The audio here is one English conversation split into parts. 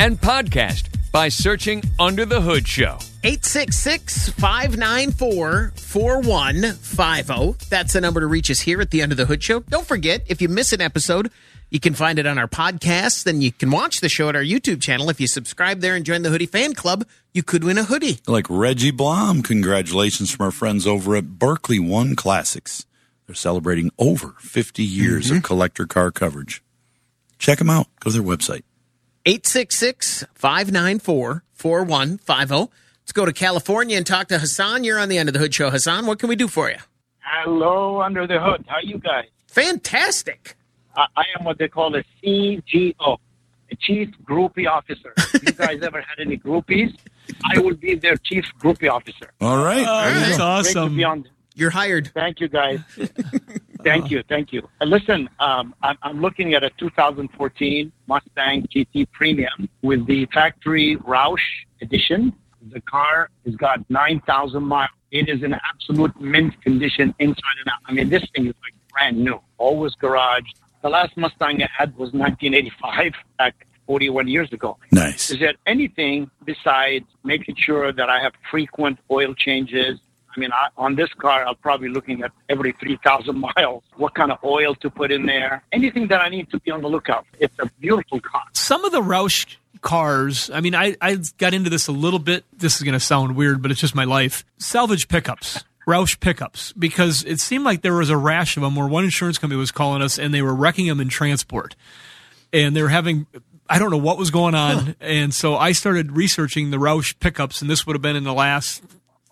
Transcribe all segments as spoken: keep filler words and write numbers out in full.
and podcast by searching Under the Hood Show. eight six six, five nine four, four one five zero. That's the number to reach us here at the Under the Hood Show. Don't forget, if you miss an episode, you can find it on our podcast. Then you can watch the show at our YouTube channel. If you subscribe there and join the Hoodie Fan Club, you could win a hoodie. Like Reggie Blom, congratulations from our friends over at Berkeley One Classics. They're celebrating over fifty years mm-hmm. of collector car coverage. Check them out. Go to their website. eight six six, five nine four, four one five zero. Let's go to California and talk to Hassan. You're on the Under the Hood Show. Hassan, what can we do for you? Hello, Under the Hood. How are you guys? Fantastic. I, I am what they call a C G O, a Chief Groupie Officer. If you guys ever had any groupies, I will be their Chief Groupie Officer. All right. Oh, that's Great awesome. to be on. You're hired. Thank you, guys. Thank you. Thank you. Uh, listen, um, I'm, I'm looking at a two thousand fourteen Mustang G T Premium with the factory Roush edition. The car has got nine thousand miles. It is in absolute mint condition inside and out. I mean, this thing is like brand new, always garage. The last Mustang I had was nineteen eighty-five, back forty-one years ago. Nice. Is there anything besides making sure that I have frequent oil changes? I mean, I, on this car, I'm probably looking at every three thousand miles, what kind of oil to put in there, anything that I need to be on the lookout. It's a beautiful car. Some of the Roush cars, I mean, I, I got into this a little bit. This is going to sound weird, but it's just my life. Salvage pickups, Roush pickups, because it seemed like there was a rash of them where one insurance company was calling us and they were wrecking them in transport. And they were having, I don't know what was going on. Huh. And so I started researching the Roush pickups, and this would have been in the last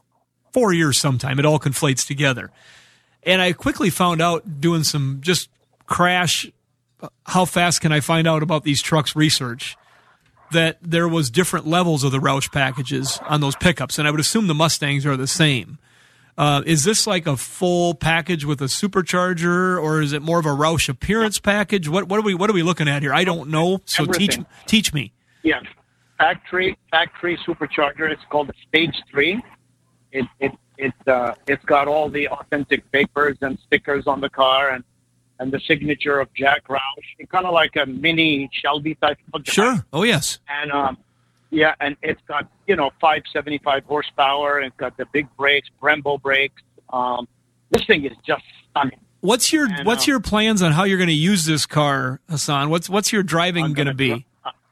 four years sometime. It all conflates together. And I quickly found out doing some just crash, how fast can I find out about these trucks research, that there was different levels of the Roush packages on those pickups. And I would assume the Mustangs are the same. Uh, is this like a full package with a supercharger, or is it more of a Roush appearance package? What, what are we, what are we looking at here? I don't know. So Everything. teach, teach me. Yeah. Factory, factory supercharger. It's called the Stage three. It it it uh, it's got all the authentic papers and stickers on the car, and, and the signature of Jack Roush. It's kind of like a mini Shelby type of guy. Sure. Oh yes. And um, yeah, and it's got you know five seventy-five horsepower. And it's got the big brakes, Brembo brakes. Um, this thing is just stunning. What's your and, What's um, your plans on how you're going to use this car, Hassan? What's What's your driving going to be?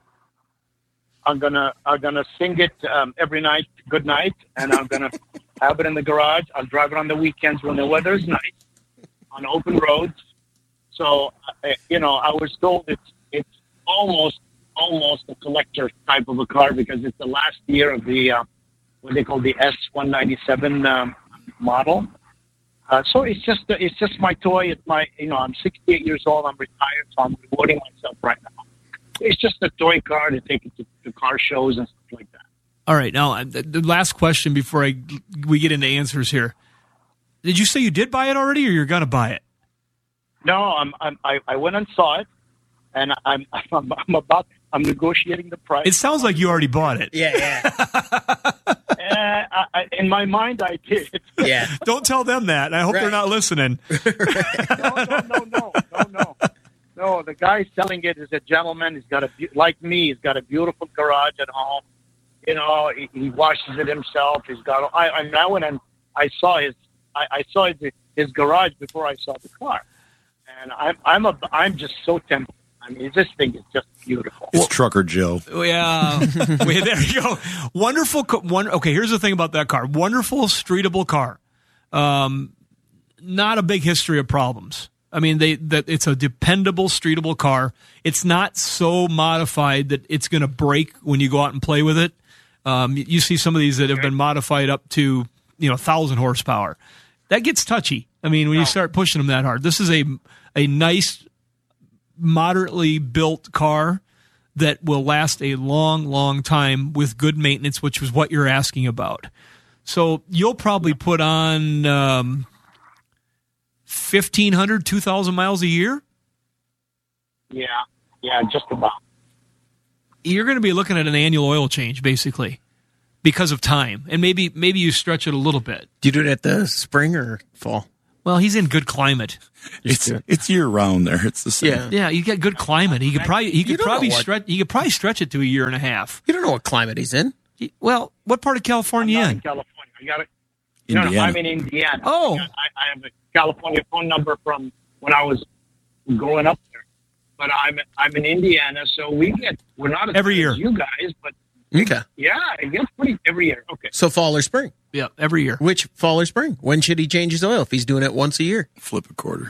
I'm gonna I'm gonna sing it um, every night, good night, and I'm gonna have it in the garage. I'll drive it on the weekends when the weather's nice, on open roads. So uh, you know, I was told it's it's almost almost a collector type of a car because it's the last year of the uh, what they call the S one ninety-seven um, model. Uh, so it's just it's just my toy. It's my you know I'm sixty-eight years old. I'm retired, so I'm rewarding myself right now. It's just a toy car to take it to, to car shows and stuff like that. All right. Now, the last question before I we get into answers here. Did you say you did buy it already, or you're going to buy it? No, I'm, I'm, I I went and saw it, and I'm I'm, I'm about I'm negotiating the price. It sounds like you already bought it. Yeah, yeah. uh, I, I, in my mind, I did. Yeah. Don't tell them that. I hope right. they're not listening. no, no, no, no, no, no. No, the guy selling it is a gentleman. He's got a like me. He's got a beautiful garage at home. You know, he, he washes it himself. He's got. I, I, I went and I saw his. I, I saw his, his garage before I saw the car, and I'm I'm a I'm just so tempted. I mean, this thing is just beautiful. It's Trucker Joe. Yeah, Wait, there you go. Wonderful. One. Okay, here's the thing about that car. Wonderful streetable car. Um, not a big history of problems. I mean, they that it's a dependable, streetable car. It's not so modified that it's going to break when you go out and play with it. Um, you see some of these that have been modified up to you know one thousand horsepower. That gets touchy. I mean, when you start pushing them that hard. This is a a nice, moderately built car that will last a long, long time with good maintenance, which was what you're asking about. So you'll probably put on um, fifteen hundred, two thousand miles a year? Yeah, yeah, just about. You're going to be looking at an annual oil change, basically, because of time. And maybe maybe you stretch it a little bit. Do you do it at the spring or fall? Well, he's in good climate. It's it's year round there. It's the same. Yeah. Yeah, you got good climate. He could probably he You could don't know probably what- stretch he could probably stretch it to a year and a half. You don't know what climate he's in. He- Well, what part of California I'm not in? in California. I got it. No, no, Indiana. I'm in Indiana. Oh. I, I have a California phone number from when I was growing up there. But I'm I'm in Indiana, so we get we're not as Every bad year. as you guys, but Okay. yeah, it gets pretty every year. Okay. So fall or spring? Yeah, every year. Which fall or spring? When should he change his oil if he's doing it once a year? Flip a quarter.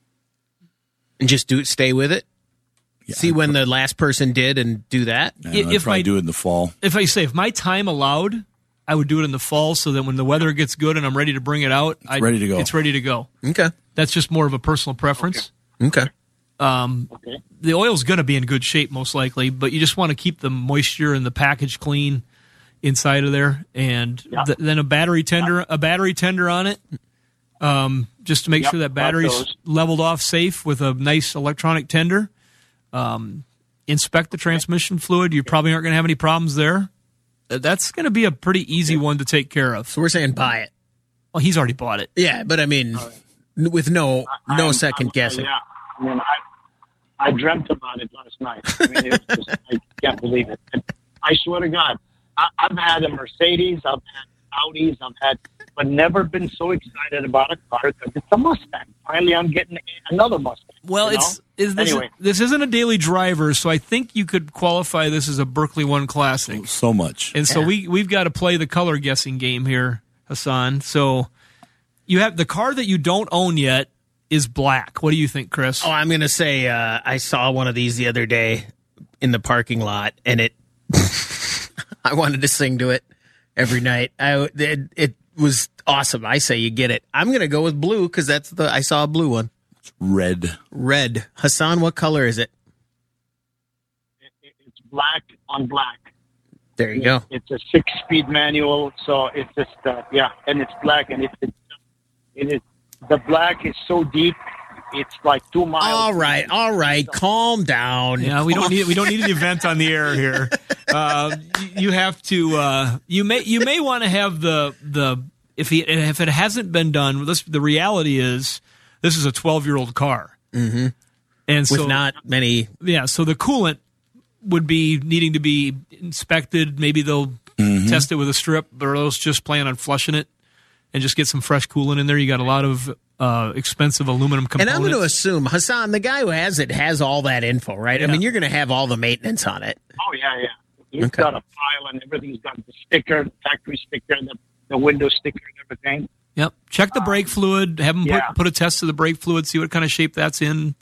And just do stay with it? Yeah, See when the last person did and do that? Yeah, If I'd probably my- do it in the fall. If I say if my time allowed, I would do it in the fall so that when the weather gets good and I'm ready to bring it out, I ready to go. It's ready to go. Okay. That's just more of a personal preference. Okay. Um, Okay. the oil's going to be in good shape most likely, but you just want to keep the moisture and the package clean inside of there, and Yeah. th- then a battery tender, a battery tender on it, um, just to make Yep, sure that got battery's those. leveled off safe with a nice electronic tender. Um, inspect the transmission fluid. You probably aren't going to have any problems there. Uh, That's going to be a pretty easy one to take care of. So we're saying buy it. Well, he's already bought it. Yeah, but I mean, n- with no no I'm- second I'm- guessing. Yeah, I mean, I I dreamt about it last night. I mean, it was just, I can't believe it. And I swear to God, I, I've had a Mercedes, I've had Audis, I've had, but never been so excited about a car because it's a Mustang. Finally, I'm getting another Mustang. Well, you it's know? is this Anyway. this isn't a daily driver, so I think you could qualify this as a Berkeley One Classic. So much. And so we we've got to play the color guessing game here, Hassan. So you have the car that you don't own yet is black. What do you think, Chris? Oh, I'm going to say uh, I saw one of these the other day in the parking lot, and it. I wanted to sing to it every night. I it, it was awesome. I say you get it. I'm going to go with blue because that's the I saw a blue one. Red. Red. Hassan, what color is it? It, it, it's black on black. There you go. It's a six-speed manual, so it's just uh, yeah, and it's black, and it's it is the black is so deep, it's like two miles. All right, all right. Calm down. Yeah, we don't need we don't need an event on the air here. Uh, you, you have to uh, you may you may want to have the the if he if it hasn't been done. This, the reality is this is a twelve year old car, mm-hmm. and With so not many. yeah, so the coolant would be needing to be inspected. Maybe they'll test it with a strip, or else just plan on flushing it and just get some fresh coolant in there. You got a lot of uh, expensive aluminum And components. I'm going to assume Hassan, the guy who has it, has all that info, right? I Yeah. mean, you're going to have all the maintenance on it. Oh yeah, yeah. He's Okay. got a file and everything's got the sticker, the factory sticker, the the window sticker, and everything. Yep. Check the brake fluid. Have them yeah. put, put a test to the brake fluid. See what kind of shape that's in.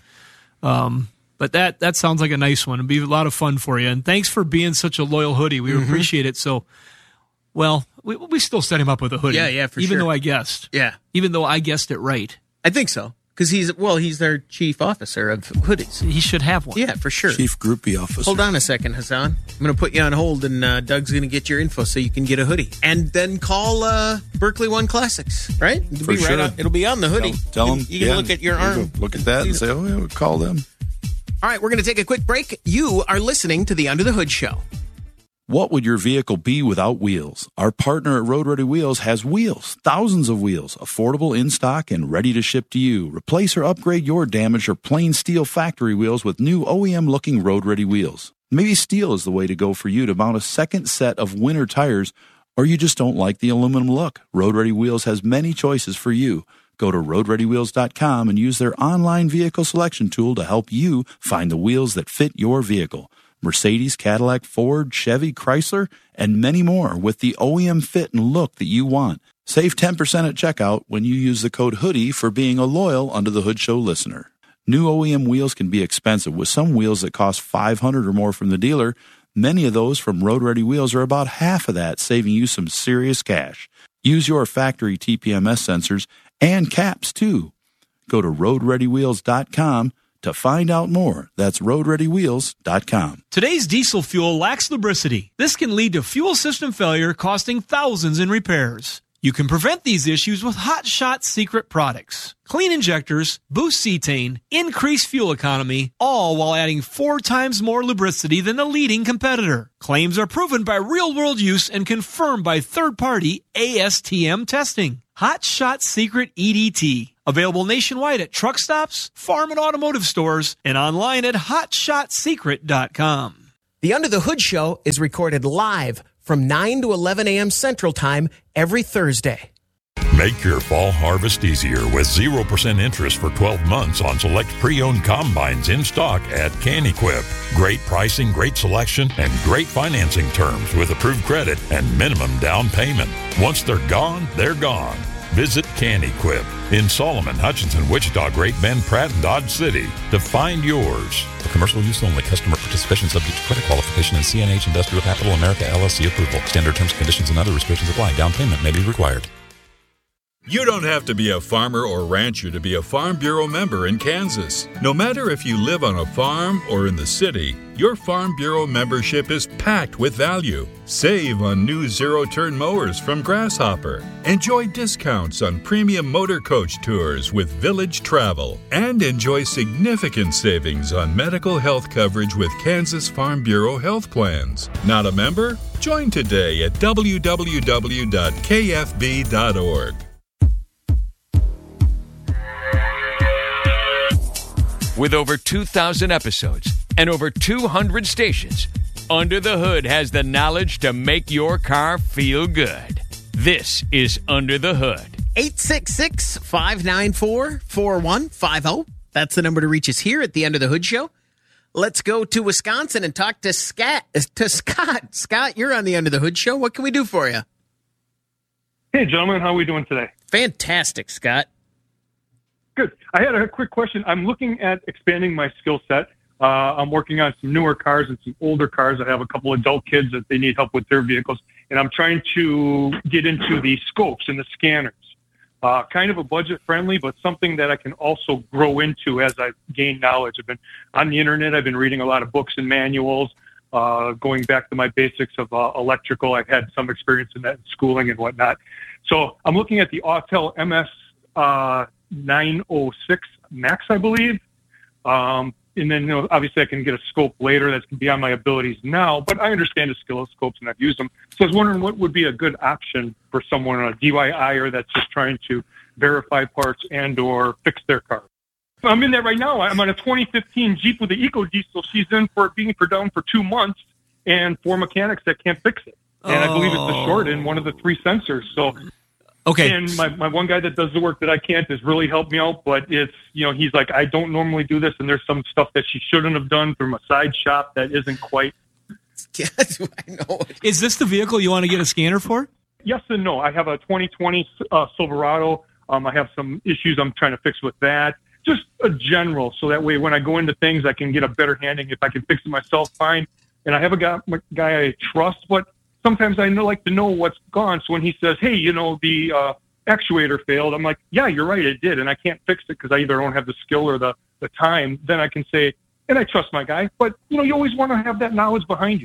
Um, but that that sounds like a nice one. It'd be a lot of fun for you. And thanks for being such a loyal hoodie. We Mm-hmm. appreciate it. So, well, we we still set him up with a hoodie. Yeah, yeah, for even sure. though I guessed. Yeah, Even though I guessed it right, I think so. Because he's, well, he's their chief officer of hoodies. he should have one. Yeah, for sure. Chief groupie officer. Hold on a second, Hassan. I'm going to put you on hold, and uh, Doug's going to get your info so you can get a hoodie. And then call uh, Berkeley One Classics, right? It'll For be right sure. on, it'll be on the hoodie. Tell you them. can, you can look at your arm. Look at that and say, oh, yeah, we'll call them. All right, we're going to take a quick break. You are listening to the Under the Hood Show. What would your vehicle be without wheels? Our partner at Road Ready Wheels has wheels, thousands of wheels, affordable in stock and ready to ship to you. Replace or upgrade your damaged or plain steel factory wheels with new O E M looking Road Ready wheels. Maybe steel is the way to go for you to mount a second set of winter tires, or you just don't like the aluminum look. Road Ready Wheels has many choices for you. Go to road ready wheels dot com and use their online vehicle selection tool to help you find the wheels that fit your vehicle. Mercedes, Cadillac, Ford, Chevy, Chrysler, and many more with the O E M fit and look that you want. Save ten percent at checkout when you use the code HOODIE for being a loyal Under the Hood Show listener. New O E M wheels can be expensive, with some wheels that cost five hundred dollars or more from the dealer. Many of those from Road Ready Wheels are about half of that, saving you some serious cash. Use your factory T P M S sensors and caps, too. Go to road ready wheels dot com to find out more. That's road ready wheels dot com. Today's diesel fuel lacks lubricity. This can lead to fuel system failure, costing thousands in repairs. You can prevent these issues with Hot Shot Secret products. Clean injectors, boost cetane, increase fuel economy, all while adding four times more lubricity than the leading competitor. Claims are proven by real-world use and confirmed by third-party A S T M testing. Hot Shot Secret E D T. Available nationwide at truck stops, farm and automotive stores, and online at hot shot secret dot com. The Under the Hood Show is recorded live from nine to eleven a.m. Central Time every Thursday. Make your fall harvest easier with zero percent interest for twelve months on select pre-owned combines in stock at CanEquip. Great pricing, great selection, and great financing terms with approved credit and minimum down payment. Once they're gone, they're gone. Visit CanEquip in Solomon, Hutchinson, Wichita, Great Bend, Pratt, and Dodge City to find yours. For commercial use only. Customer participation subject to credit qualification and C N H Industrial Capital America L L C approval. Standard terms, conditions, and other restrictions apply. Down payment may be required. You don't have to be a farmer or rancher to be a Farm Bureau member in Kansas. No matter if you live on a farm or in the city, your Farm Bureau membership is packed with value. Save on new zero-turn mowers from Grasshopper. Enjoy discounts on premium motor coach tours with Village Travel. And enjoy significant savings on medical health coverage with Kansas Farm Bureau health plans. Not a member? Join today at w w w dot k f b dot org. With over two thousand episodes and over two hundred stations, Under the Hood has the knowledge to make your car feel good. This is Under the Hood. eight six six, five nine four, four one five zero. That's the number to reach us here at the Under the Hood Show. Let's go to Wisconsin and talk to Scott. To Scott. Scott, you're on the Under the Hood Show. What can we do for you? Hey, gentlemen. How are we doing today? Fantastic, Scott. Good. I had a quick question. I'm looking at expanding my skill set. Uh, I'm working on some newer cars and some older cars. I have a couple adult kids that they need help with their vehicles, and I'm trying to get into the scopes and the scanners. Uh, kind of a budget friendly, but something that I can also grow into as I gain knowledge. I've been on the internet. I've been reading a lot of books and manuals, uh, going back to my basics of uh, electrical. I've had some experience in that in schooling and whatnot. So I'm looking at the Autel M S uh, nine oh six Max, I believe. Um, and then, you know, obviously I can get a scope later that's beyond my abilities now, but I understand oscilloscopes and I've used them. So I was wondering what would be a good option for someone on a D I Y-er that's just trying to verify parts and or fix their car. I'm in that right now. I'm on a twenty fifteen Jeep with the EcoDiesel. She's in for being for down for two months and four mechanics that can't fix it. And oh. I believe it's the short in one of the three sensors. So Okay. And my, my one guy that does the work that I can't has really helped me out, but it's, you know, he's like, I don't normally do this, and there's some stuff that she shouldn't have done from a side shop that isn't quite. Yes, I know. Is this the vehicle you want to get a scanner for? Yes and no. I have a twenty twenty uh, Silverado. Um, I have some issues I'm trying to fix with that. Just a general, so that way when I go into things, I can get a better handling. If I can fix it myself, fine. And I have a guy, a guy I trust, but sometimes I know, like to know what's gone. So when he says, hey, you know, the uh, actuator failed, I'm like, yeah, you're right, it did. And I can't fix it because I either don't have the skill or the, the time. Then I can say, and I trust my guy. But, you know, you always want to have that knowledge behind you.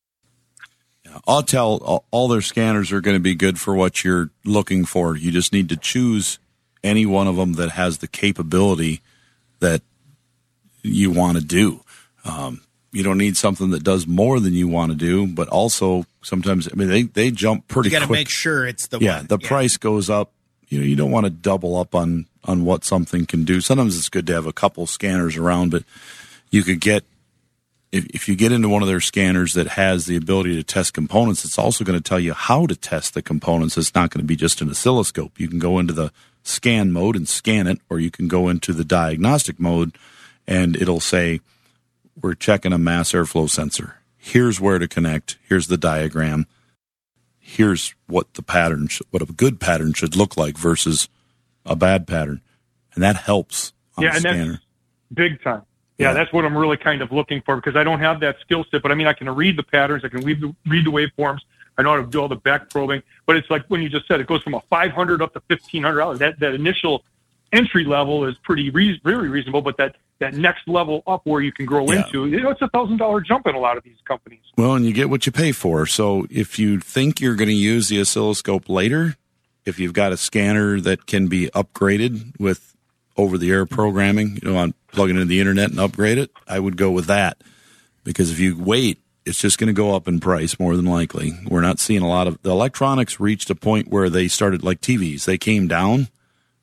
I'll tell all, all their scanners are going to be good for what you're looking for. You just need to choose any one of them that has the capability that you want to do. Um, You don't need something that does more than you want to do, but also sometimes, I mean, they, they jump pretty quick. You got to make sure it's the yeah, one. the yeah. price goes up. You know, you don't want to double up on, on what something can do. Sometimes it's good to have a couple scanners around, but you could get, if, if you get into one of their scanners that has the ability to test components, it's also going to tell you how to test the components. It's not going to be just an oscilloscope. You can go into the scan mode and scan it, or you can go into the diagnostic mode and it'll say, we're checking a mass airflow sensor. Here's where to connect. Here's the diagram. Here's what the pattern, sh- what a good pattern should look like versus a bad pattern, and that helps on yeah, the and scanner. That's big time. Yeah, Yeah. that's what I'm really kind of looking for because I don't have that skill set. But I mean, I can read the patterns. I can read the, read the waveforms. I know how to do all the back probing. But it's like when you just said it goes from a five hundred up to fifteen hundred dollars. That that initial entry level is pretty re- very reasonable, but that. That next level up where you can grow Yeah. into, you know, it's a thousand dollar jump in a lot of these companies. Well, and you get what you pay for. So if you think you're going to use the oscilloscope later, if you've got a scanner that can be upgraded with over-the-air programming, you know, on plugging into the internet and upgrade it, I would go with that. Because if you wait, it's just going to go up in price more than likely. We're not seeing a lot of the electronics reached a point where they started like T Vs. They came down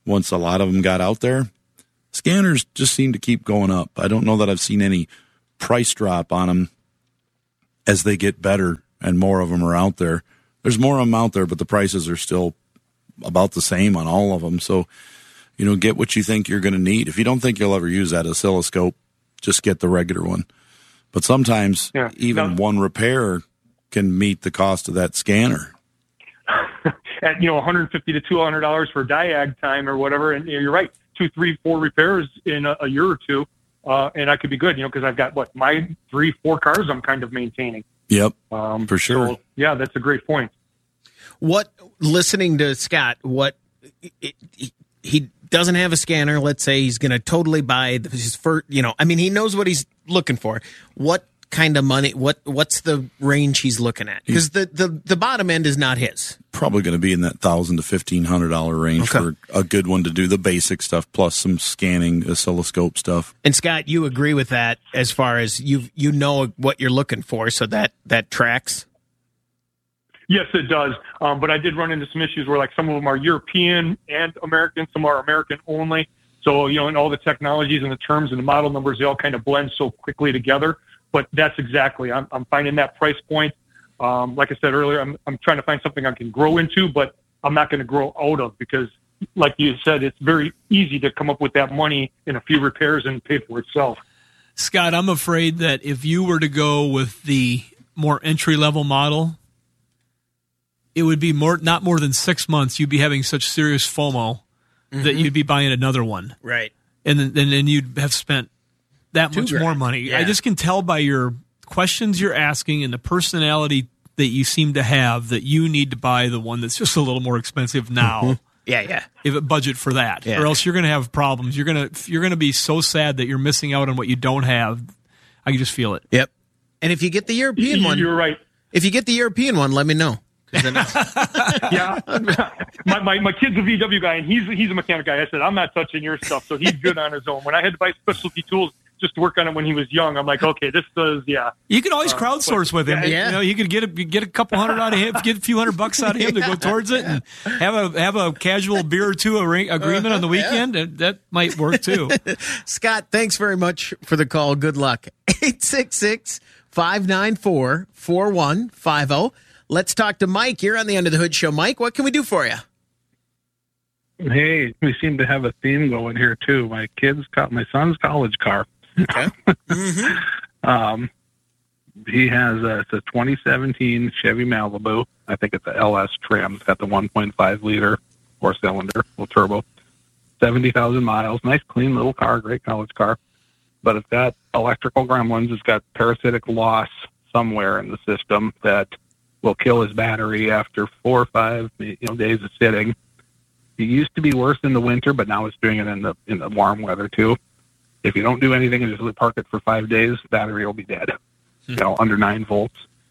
once a lot of them got out there, scanners just seem to keep going up. I don't know that I've seen any price drop on them as they get better and more of them are out there. There's more of them out there, but the prices are still about the same on all of them. So, you know, get what you think you're going to need. If you don't think you'll ever use that oscilloscope, just get the regular one. But sometimes yeah. even no. one repair can meet the cost of that scanner. At, you know, one hundred fifty to two hundred dollars for diag time or whatever. And you're right, two, three, four repairs in a, a year or two. Uh, and I could be good, you know, because I've got, what, my three, four cars I'm kind of maintaining. Yep, um, for sure. So, yeah, that's a great point. What, listening to Scott, what, it, it, he doesn't have a scanner. Let's say he's going to totally buy his first, you know, I mean, he knows what he's looking for. What kind of money, what what's the range he's looking at? Because the, the, the bottom end is not his. Probably going to be in that one thousand dollars to fifteen hundred dollars range okay. for a good one to do the basic stuff plus some scanning oscilloscope stuff. And Scott, you agree with that as far as you you know what you're looking for, so that, that tracks? Yes, it does. Um, but I did run into some issues where, like, some of them are European and American, some are American only. So, you know, and all the technologies and the terms and the model numbers, they all kind of blend so quickly together. But that's exactly, I'm, I'm finding that price point. Um, like I said earlier, I'm, I'm trying to find something I can grow into, but I'm not going to grow out of because, like you said, it's very easy to come up with that money in a few repairs and pay for itself. Scott, I'm afraid that if you were to go with the more entry-level model, it would be more not more than six months. You'd be having such serious FOMO mm-hmm. that you'd be buying another one. Right. And then, then, then you'd have spent that Two much grand. more money. Yeah. I just can tell by your questions you're asking and the personality that you seem to have that you need to buy the one that's just a little more expensive now. Mm-hmm. Yeah, yeah. If it budget for that, yeah. or else you're going to have problems. You're going to you're going to be so sad that you're missing out on what you don't have. I can just feel it. Yep. And if you get the European you, one, you're right. If you get the European one, let me know. yeah, my, my my kid's a V W guy, and he's he's a mechanic guy. I said I'm not touching your stuff, so he's good on his own. When I had to buy specialty tools just to work on it when he was young, I'm like, okay, this does, yeah. You can always uh, crowdsource but, with him. Yeah. You know, you could get a get a couple hundred out of him, get a few hundred bucks out of him yeah. to go towards it, and have a have a casual beer or two agreement uh-huh. on the weekend. Yeah. That might work too. Scott, thanks very much for the call. Good luck. eight six six, five nine four, four one five zero. Let's talk to Mike. You're on the Under the Hood Show. Mike, what can we do for you? Hey, we seem to have a theme going here, too. My kid's got my son's college car. Okay. mm-hmm. um, he has a, it's a twenty seventeen Chevy Malibu. I think it's a L S trim. It's got the one point five liter four-cylinder, little turbo. seventy thousand miles. Nice, clean little car, great college car. But it's got electrical gremlins. It's got parasitic loss somewhere in the system that will kill his battery after four or five you know, days of sitting. It used to be worse in the winter, but now it's doing it in the in the warm weather too. If you don't do anything and just park it for five days, battery will be dead. Hmm. You know, under nine volts.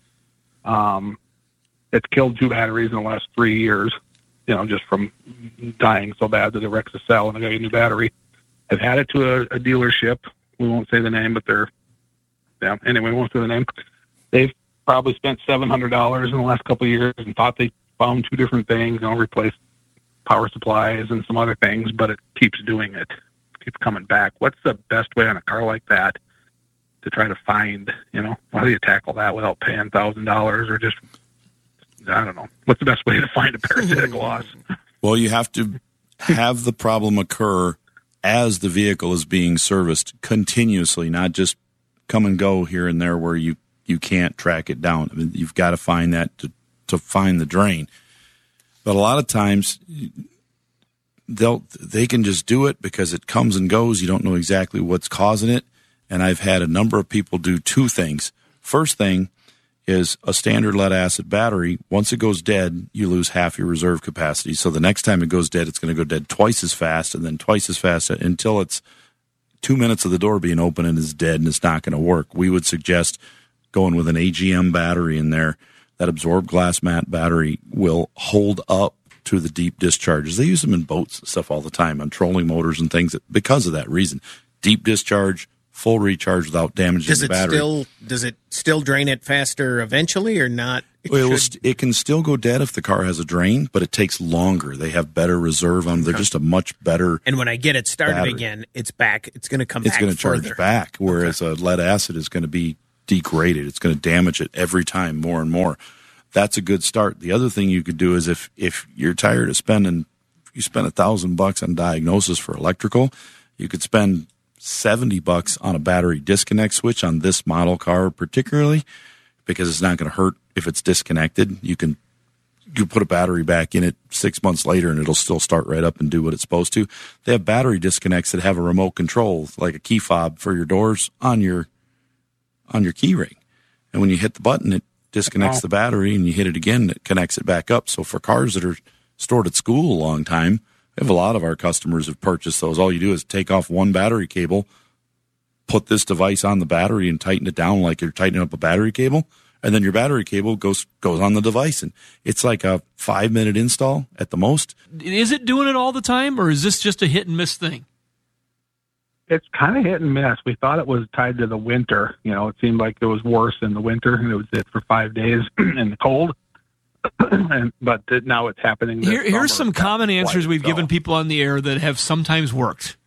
Um, it's killed two batteries in the last three years. You know, just from dying so bad that it wrecks the cell and I got a new battery. I've had it to a, a dealership. We won't say the name, but they're yeah. Anyway, we won't say the name. They've probably spent seven hundred dollars in the last couple of years and thought they found two different things, you know, replaced power supplies and some other things, but it keeps doing it, keeps coming back. What's the best way on a car like that to try to find, you know, how do you tackle that without paying one thousand dollars or just, I don't know. What's the best way to find a parasitic loss? Well, you have to have the problem occur as the vehicle is being serviced continuously, not just come and go here and there where you you can't track it down. I mean, you've got to find that to, to find the drain. But a lot of times they'll, they can just do it because it comes and goes. You don't know exactly what's causing it. And I've had a number of people do two things. First thing is a standard lead acid battery. Once it goes dead, you lose half your reserve capacity. So the next time it goes dead, it's going to go dead twice as fast and then twice as fast until it's two minutes of the door being open and it's dead and it's not going to work. We would suggest going with an A G M battery in there. That absorbed glass mat battery will hold up to the deep discharges. They use them in boats and stuff all the time on trolling motors and things because of that reason. Deep discharge, full recharge without damaging does the it battery. Still, does it still drain it faster eventually or not? Well, it, will st- it can still go dead if the car has a drain, but it takes longer. They have better reserve on them. They're just a much better. And when I get it started battery. again, it's back. It's going to come It's back going to charge further. back, whereas okay. a lead acid is going to be degraded. It's going to damage it every time more and more. That's a good start. The other thing you could do is if, if you're tired of spending, you spend a thousand bucks on diagnosis for electrical, you could spend seventy bucks on a battery disconnect switch on this model car particularly, because it's not going to hurt if it's disconnected. You can you put a battery back in it six months later and it'll still start right up and do what it's supposed to. They have battery disconnects that have a remote control, like a key fob for your doors on your on your key ring. And when you hit the button, it disconnects the battery, and you hit it again, it connects it back up. So for cars that are stored at school a long time, we have a lot of our customers have purchased those. All you do is take off one battery cable, put this device on the battery, and tighten it down like you're tightening up a battery cable, and then your battery cable goes goes on the device. And it's like a five-minute install at the most. Is it doing it all the time, or is this just a hit-and-miss thing? It's kind of hit and miss. We thought it was tied to the winter. You know, it seemed like it was worse in the winter, and it was it for five days in the cold. and, but now it's happening. This Here, here's summer. some common That's answers we've so. given people on the air that have sometimes worked.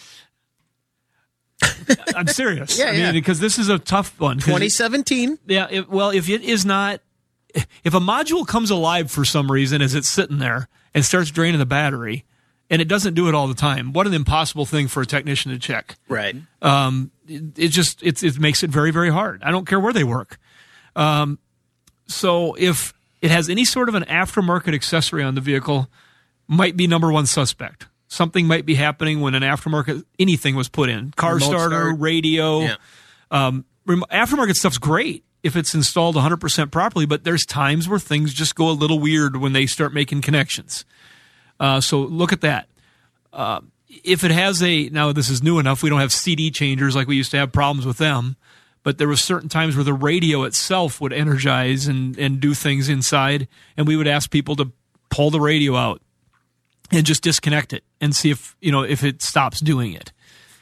I'm serious. Yeah, I mean, yeah. because this is a tough one. twenty seventeen. Yeah. If, well, if it is not, if a module comes alive for some reason as it's sitting there and starts draining the battery, and it doesn't do it all the time, what an impossible thing for a technician to check. Right. Um, it, it just it, it makes it very, very hard. I don't care where they work. Um, so if it has any sort of an aftermarket accessory on the vehicle, might be number one suspect. Something might be happening when an aftermarket anything was put in. Car Remote starter, start. radio. Yeah. Um, rem- aftermarket stuff's great if it's installed one hundred percent properly, but there's times where things just go a little weird when they start making connections. Uh, so look at that. Uh, if it has a, now this is new enough, we don't have C D changers like we used to have problems with them, but there were certain times where the radio itself would energize and, and do things inside, and we would ask people to pull the radio out and just disconnect it and see if, you know, if it stops doing it.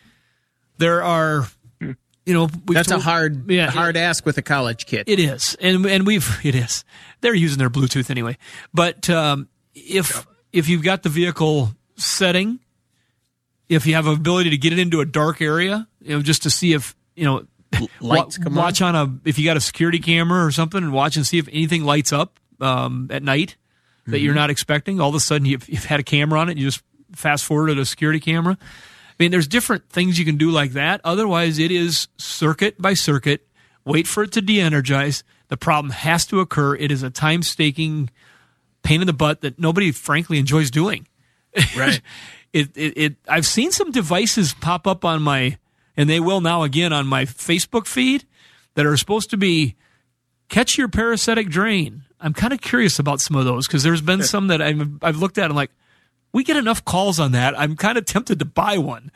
There are, you know, we've That's told, a hard, yeah, hard it, ask with a college kid. It is, and and we've it is. They're using their Bluetooth anyway, but um, if yeah. if you've got the vehicle setting, if you have an ability to get it into a dark area, you know, just to see if, you know, lights wa- come watch on. on a if you got a security camera or something, and watch and see if anything lights up um, at night that mm-hmm. you're not expecting. All of a sudden, you've, you've had a camera on it, and you just fast forwarded a security camera. I mean, there's different things you can do like that. Otherwise, it is circuit by circuit. Wait for it to de-energize. The problem has to occur. It is a time-staking pain in the butt that nobody, frankly, enjoys doing. Right. it, it, it. I've seen some devices pop up on my, and they will now again on my Facebook feed, that are supposed to be catch your parasitic drain. I'm kind of curious about some of those because there's been some that I've, I've looked at and like, we get enough calls on that. I'm kind of tempted to buy one.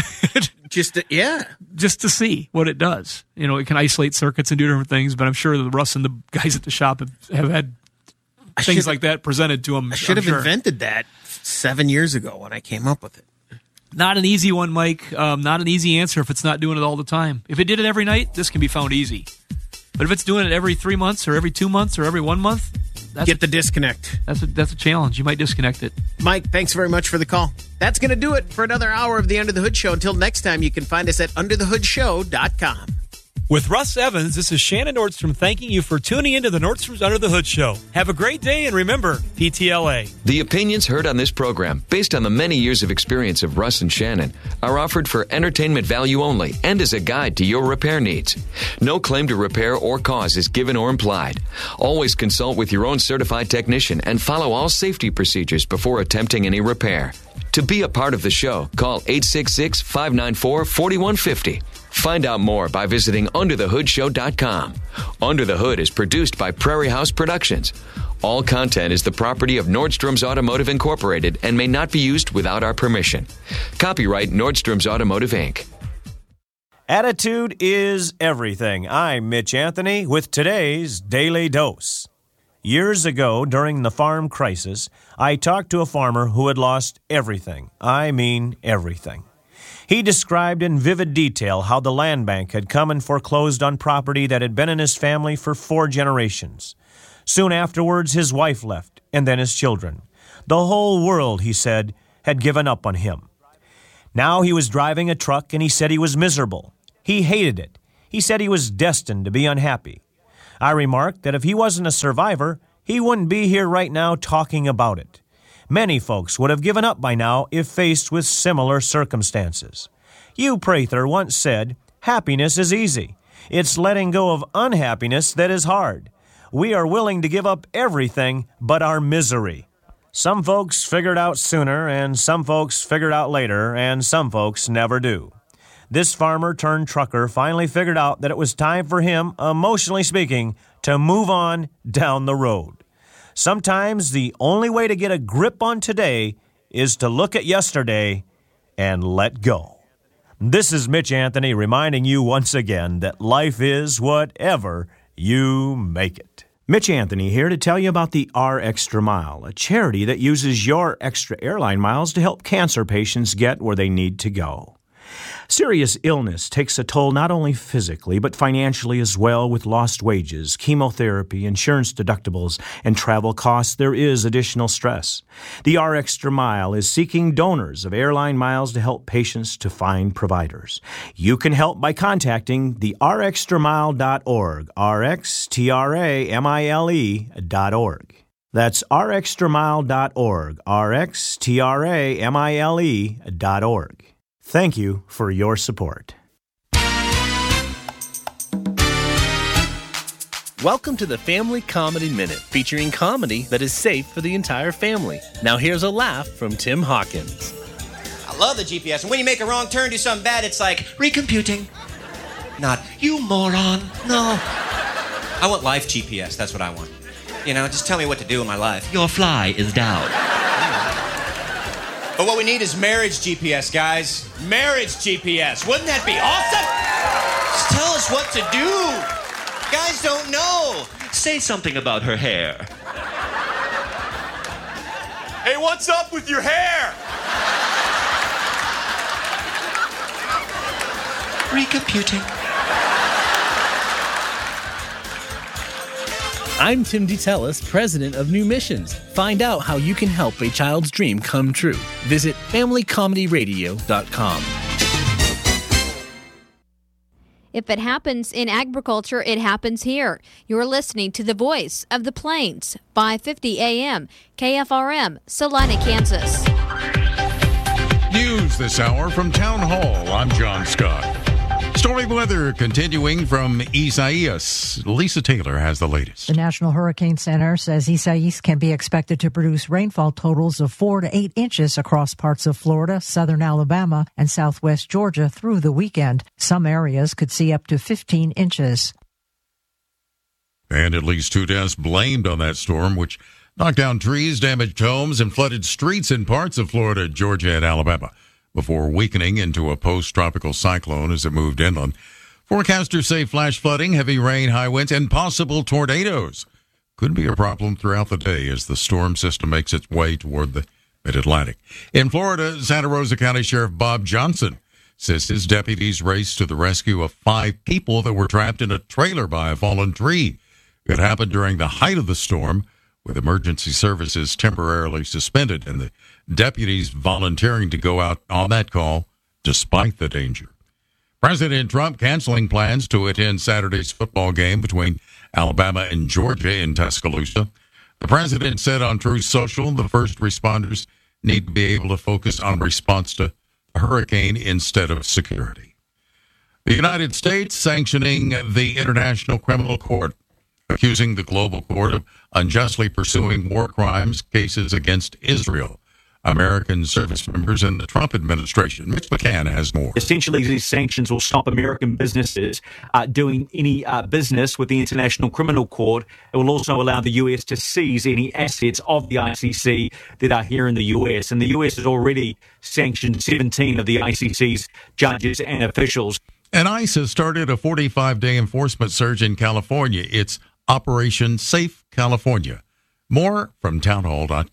Just to, yeah. Just to see what it does. You know, it can isolate circuits and do different things, but I'm sure that Russ and the guys at the shop have, have had I things like that presented to them. I should I'm have sure. invented that seven years ago when I came up with it. Not an easy one, Mike. Um, not an easy answer if it's not doing it all the time. If it did it every night, this can be found easy. But if it's doing it every three months or every two months or every one month, that's get a, the disconnect. That's a, that's a challenge. You might disconnect it. Mike, thanks very much for the call. That's going to do it for another hour of the Under the Hood Show. Until next time, you can find us at under the hood show dot com. With Russ Evans, this is Shannon Nordstrom thanking you for tuning into the Nordstrom's Under the Hood Show. Have a great day, and remember, P T L A. The opinions heard on this program, based on the many years of experience of Russ and Shannon, are offered for entertainment value only and as a guide to your repair needs. No claim to repair or cause is given or implied. Always consult with your own certified technician and follow all safety procedures before attempting any repair. To be a part of the show, call eight six six, five nine four, four one five zero. Find out more by visiting under the hood show dot com. Under the Hood is produced by Prairie House Productions. All content is the property of Nordstrom's Automotive Incorporated and may not be used without our permission. Copyright Nordstrom's Automotive, Incorporated. Attitude is everything. I'm Mitch Anthony with today's Daily Dose. Years ago, during the farm crisis, I talked to a farmer who had lost everything. I mean everything. He described in vivid detail how the land bank had come and foreclosed on property that had been in his family for four generations. Soon afterwards, his wife left, and then his children. The whole world, he said, had given up on him. Now he was driving a truck, and he said he was miserable. He hated it. He said he was destined to be unhappy. I remarked that if he wasn't a survivor, he wouldn't be here right now talking about it. Many folks would have given up by now if faced with similar circumstances. Hugh Prather once said, "Happiness is easy. It's letting go of unhappiness that is hard. We are willing to give up everything but our misery." Some folks figured out sooner, and some folks figured out later, and some folks never do. This farmer turned trucker finally figured out that it was time for him, emotionally speaking, to move on down the road. Sometimes the only way to get a grip on today is to look at yesterday and let go. This is Mitch Anthony reminding you once again that life is whatever you make it. Mitch Anthony here to tell you about the R Extra Mile, a charity that uses your extra airline miles to help cancer patients get where they need to go. Serious illness takes a toll not only physically, but financially as well. With lost wages, chemotherapy, insurance deductibles, and travel costs, there is additional stress. The R Extra Mile is seeking donors of airline miles to help patients to find providers. You can help by contacting the r extra mile dot org, R X T R A M I L E dot org. That's r extra mile dot org, R X T R A M I L E dot org. Thank you for your support. Welcome to the Family Comedy Minute, featuring comedy that is safe for the entire family. Now here's a laugh from Tim Hawkins. I love the G P S, and when you make a wrong turn, do something bad, it's like, recomputing. Not, you moron. No. I want life G P S, that's what I want. You know, just tell me what to do in my life. Your fly is down. But what we need is marriage G P S, guys. Marriage G P S. Wouldn't that be awesome? Just tell us what to do. Guys don't know. Say something about her hair. Hey, what's up with your hair? Recomputing. I'm Tim DeTellis, president of New Missions. Find out how you can help a child's dream come true. Visit family comedy radio dot com. If it happens in agriculture, it happens here. You're listening to the Voice of the Plains, five fifty A M, K F R M, Salina, Kansas. News this hour from Town Hall. I'm John Scott. Stormy weather continuing from Isaias. Lisa Taylor has the latest. The National Hurricane Center says Isaias can be expected to produce rainfall totals of four to eight inches across parts of Florida, southern Alabama, and southwest Georgia through the weekend. Some areas could see up to fifteen inches. And at least two deaths blamed on that storm, which knocked down trees, damaged homes, and flooded streets in parts of Florida, Georgia, and Alabama, before weakening into a post-tropical cyclone as it moved inland. Forecasters say flash flooding, heavy rain, high winds, and possible tornadoes could be a problem throughout the day as the storm system makes its way toward the mid-Atlantic. In Florida, Santa Rosa County Sheriff Bob Johnson says his deputies raced to the rescue of five people that were trapped in a trailer by a fallen tree. It happened during the height of the storm, with emergency services temporarily suspended and the deputies volunteering to go out on that call despite the danger. President Trump canceling plans to attend Saturday's football game between Alabama and Georgia in Tuscaloosa. The president said on Truth Social the first responders need to be able to focus on response to a hurricane instead of security. The United States sanctioning the International Criminal Court, accusing the global court of unjustly pursuing war crimes cases against Israel, American service members, and the Trump administration. Mitch McCann has more. Essentially, these sanctions will stop American businesses uh, doing any uh, business with the International Criminal Court. It will also allow the U S to seize any assets of the I C C that are here in the U S. And the U S has already sanctioned seventeen of the I C C's judges and officials. And ICE has started a forty-five day enforcement surge in California. It's Operation Safe California. More from townhall dot com.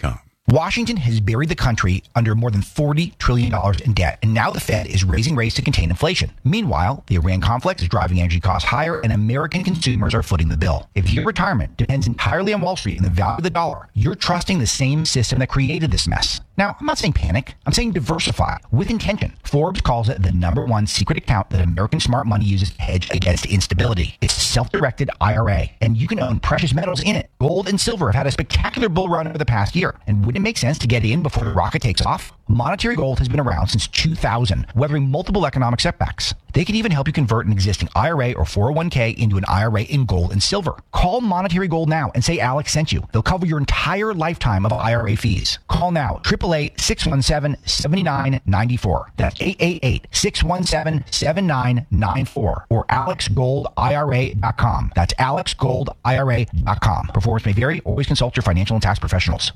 Washington has buried the country under more than forty trillion dollars in debt, and now the Fed is raising rates to contain inflation. Meanwhile, the Iran conflict is driving energy costs higher, and American consumers are footing the bill. If your retirement depends entirely on Wall Street and the value of the dollar, you're trusting the same system that created this mess. Now, I'm not saying panic. I'm saying diversify with intention. Forbes calls it the number one secret account that American smart money uses to hedge against instability. It's a self-directed I R A, and you can own precious metals in it. Gold and silver have had a spectacular bull run over the past year, and wouldn't it make sense to get in before the rocket takes off? Monetary Gold has been around since two thousand, weathering multiple economic setbacks. They can even help you convert an existing I R A or four oh one k into an I R A in gold and silver. Call Monetary Gold now and say Alex sent you. They'll cover your entire lifetime of I R A fees. Call now, eight eight eight, six one seven, seven nine nine four. That's eight eight eight, six one seven, seven nine nine four or alex gold I R A dot com. That's alex gold I R A dot com. Performance may vary. Always consult your financial and tax professionals.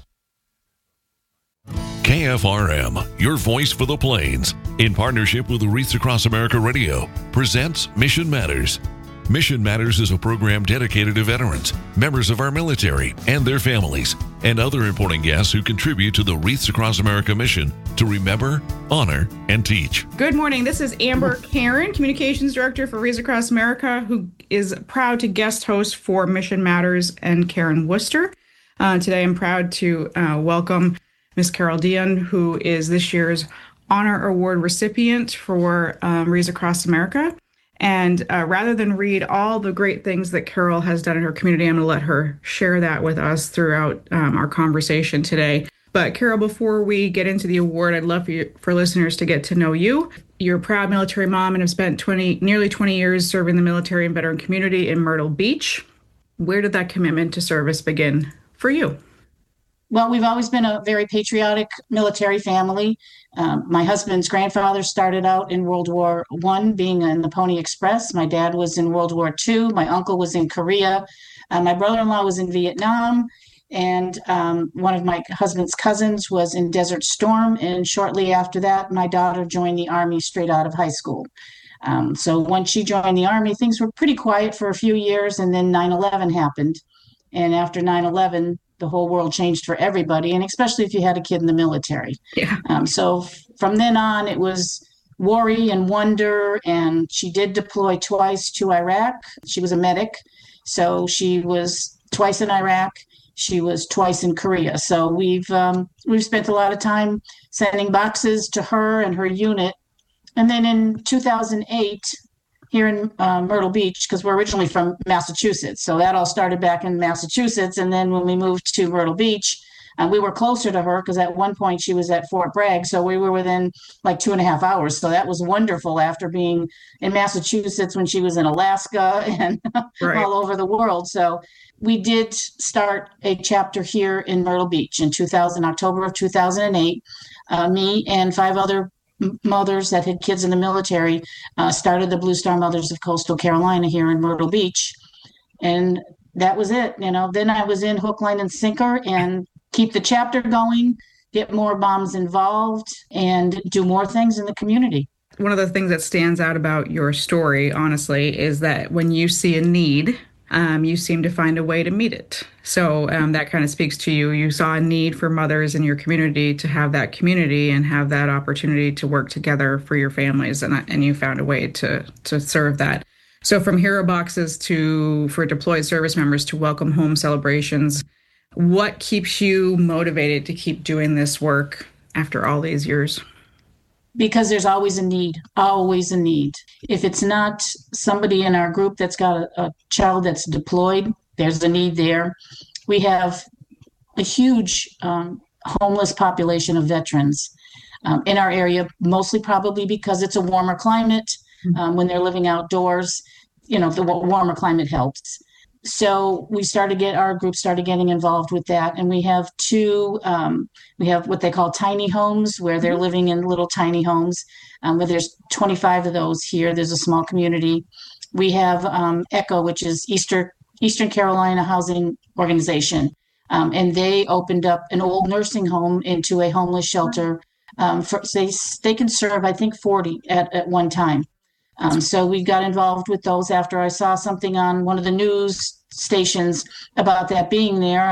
K F R M, your voice for the Plains, in partnership with the Wreaths Across America Radio, presents Mission Matters. Mission Matters is a program dedicated to veterans, members of our military, and their families, and other important guests who contribute to the Wreaths Across America mission to remember, honor, and teach. Good morning. This is Amber Karen, Communications Director for Wreaths Across America, who is proud to guest host for Mission Matters and Karen Worcester. Uh, today, I'm proud to uh, welcome Miz Carol Dion, who is this year's Honor Award recipient for um, Wreaths Across America. And uh, rather than read all the great things that Carol has done in her community, I'm going to let her share that with us throughout um, our conversation today. But Carol, before we get into the award, I'd love for, you, for listeners to get to know you. You're a proud military mom and have spent twenty, nearly twenty years serving the military and veteran community in Myrtle Beach. Where did that commitment to service begin for you? Well, we've always been a very patriotic military family. Um, my husband's grandfather started out in World War One, being in the Pony Express. My dad was in World War Two. My uncle was in Korea. Uh, my brother-in-law was in Vietnam. And um, one of my husband's cousins was in Desert Storm. And shortly after that, my daughter joined the Army straight out of high school. Um, so once she joined the Army, things were pretty quiet for a few years. And then nine eleven happened. And after nine eleven, the whole world changed for everybody, and especially if you had a kid in the military. Yeah. Um, so f- from then on, it was worry and wonder, and she did deploy twice to Iraq. She was a medic, so she was twice in Iraq. She was twice in Korea. So we've um, we've spent a lot of time sending boxes to her and her unit. And then in two thousand eight, here in uh, Myrtle Beach, because we're originally from Massachusetts. So that all started back in Massachusetts. And then when we moved to Myrtle Beach, uh, we were closer to her because at one point she was at Fort Bragg. So we were within like two and a half hours. So that was wonderful after being in Massachusetts when she was in Alaska and Right. all over the world. So we did start a chapter here in Myrtle Beach in two thousand, October of two thousand eight. Uh, me and five other mothers that had kids in the military uh, started the Blue Star Mothers of Coastal Carolina here in Myrtle Beach. And that was it. You know, then I was in hook, line, and sinker and keep the chapter going, get more moms involved, and do more things in the community. One of the things that stands out about your story, honestly, is that when you see a need, um, you seem to find a way to meet it. So um, that kind of speaks to you. You saw a need for mothers in your community to have that community and have that opportunity to work together for your families, and and you found a way to to serve that. So from hero boxes to for deployed service members to welcome home celebrations, what keeps you motivated to keep doing this work after all these years? Because there's always a need, always a need. If it's not somebody in our group that's got a, a child that's deployed, there's a need there. We have a huge um, homeless population of veterans um, in our area, mostly probably because it's a warmer climate. Um, when they're living outdoors, you know, the warmer climate helps. So we started get our group started getting involved with that, and we have two. Um, we have what they call tiny homes, where they're living in little tiny homes. Um, where there's twenty-five of those here. There's a small community. We have um, ECHO, which is Eastern Eastern Carolina Housing Organization, um, and they opened up an old nursing home into a homeless shelter. Um, for they they can serve, I think, forty at at one time. Um, so we got involved with those after I saw something on one of the news stations about that being there. I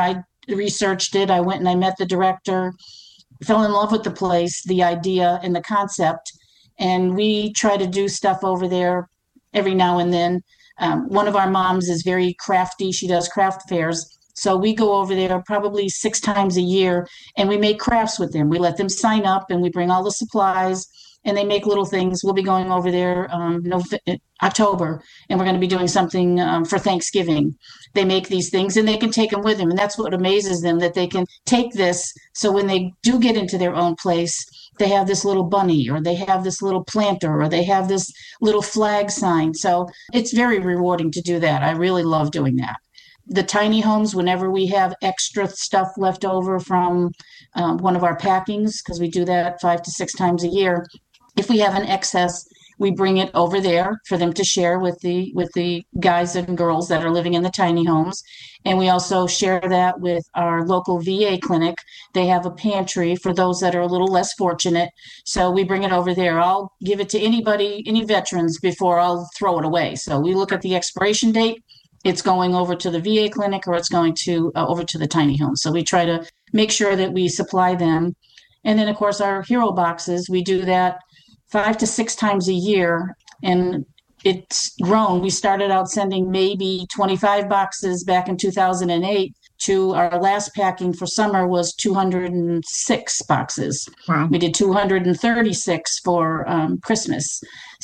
researched it. I went and I met the director, fell in love with the place, the idea and the concept. And we try to do stuff over there every now and then. Um, one of our moms is very crafty. She does craft fairs. So we go over there probably six times a year and we make crafts with them. We let them sign up and we bring all the supplies and they make little things. We'll be going over there um, November, October, and we're going to be doing something um, for Thanksgiving. They make these things and they can take them with them. And that's what amazes them, that they can take this. So when they do get into their own place, they have this little bunny or they have this little planter or they have this little flag sign. So it's very rewarding to do that. I really love doing that. The tiny homes, whenever we have extra stuff left over from um, one of our packings, because we do that five to six times a year, if we have an excess, we bring it over there for them to share with the with the guys and girls that are living in the tiny homes. And we also share that with our local V A clinic. They have a pantry for those that are a little less fortunate. So we bring it over there. I'll give it to anybody, any veterans, before I'll throw it away. So we look at the expiration date. It's going over to the V A clinic or it's going to uh, over to the tiny home. So we try to make sure that we supply them. And then, of course, our hero boxes, we do that five to six times a year. And it's grown. We started out sending maybe twenty-five boxes back in two thousand eight to our last packing for summer was two hundred six boxes. Wow. We did two hundred thirty-six for um, Christmas.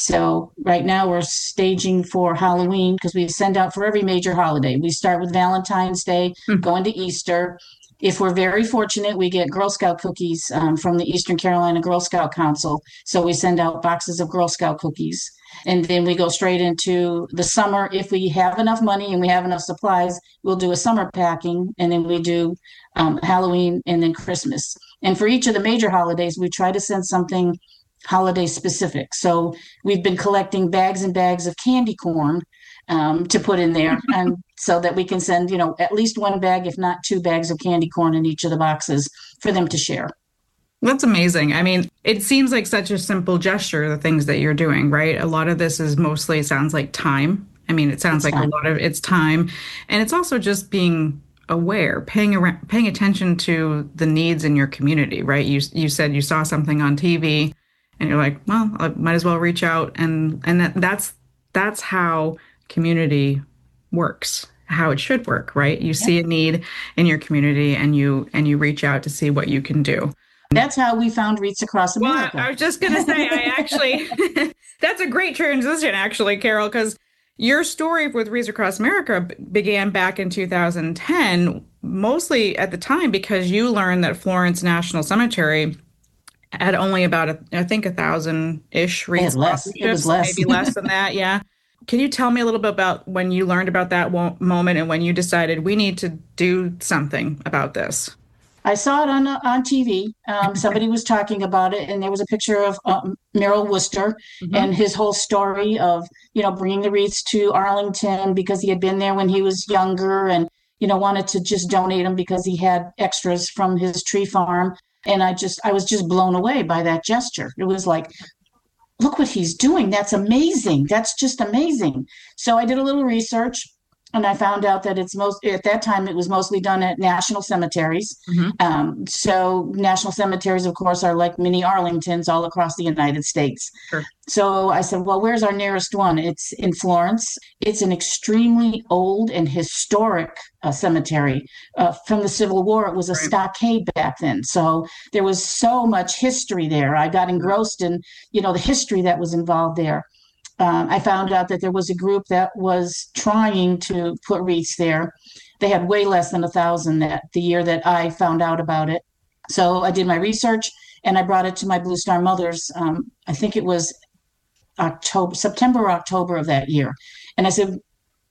So right now we're staging for Halloween because we send out for every major holiday. We start with Valentine's Day, mm-hmm. go into Easter. If we're very fortunate, we get Girl Scout cookies um, from the Eastern Carolina Girl Scout Council. So we send out boxes of Girl Scout cookies. And then we go straight into the summer. If we have enough money and we have enough supplies, we'll do a summer packing. And then we do um, Halloween and then Christmas. And for each of the major holidays, we try to send something holiday specific. So we've been collecting bags and bags of candy corn um, to put in there. And so that we can send, you know, at least one bag, if not two bags of candy corn in each of the boxes for them to share. That's amazing. I mean, it seems like such a simple gesture, the things that you're doing, right? A lot of this is mostly, it sounds like time. I mean, it sounds it's like time. a lot of it's time. And it's also just being aware, paying around, paying attention to the needs in your community, right? You you said you saw something on T V and you're like, well, I might as well reach out. And, and that, that's, that's how community works, how it should work, right? You yeah. see a need in your community and you, and you reach out to see what you can do. That's how we found Wreaths Across America. Well, I was just going to say, I actually, that's a great transition, actually, Carol, because your story with Wreaths Across America b- began back in two thousand ten, mostly at the time because you learned that Florence National Cemetery had only about, a, I think, a thousand-ish wreaths. It was less. It was less. Maybe less than that, yeah. Can you tell me a little bit about when you learned about that wo- moment and when you decided we need to do something about this? I saw it on on T V. Um, somebody was talking about it, and there was a picture of um, Merrill Worcester mm-hmm. and his whole story of, you know, bringing the wreaths to Arlington because he had been there when he was younger and, you know, wanted to just donate them because he had extras from his tree farm. And I just, I was just blown away by that gesture. It was like, look what he's doing. That's amazing. That's just amazing. So I did a little research. And I found out that it's most, at that time, it was mostly done at national cemeteries. Mm-hmm. Um, so national cemeteries, of course, are like mini Arlingtons all across the United States. Sure. So I said, well, where's our nearest one? It's in Florence. It's an extremely old and historic uh, cemetery. Uh, from the Civil War, it was a right. stockade back then. So there was so much history there. I got engrossed in, you know, the history that was involved there. Um, I found out that there was a group that was trying to put wreaths there. They had way less than a thousand that the year that I found out about it. So I did my research and I brought it to my Blue Star Mothers. Um, I think it was October, September or October of that year. And I said,